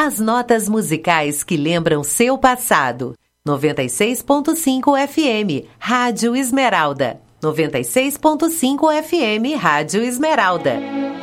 As notas musicais que lembram seu passado. 96.5 FM, Rádio Esmeralda. 96.5 FM, Rádio Esmeralda.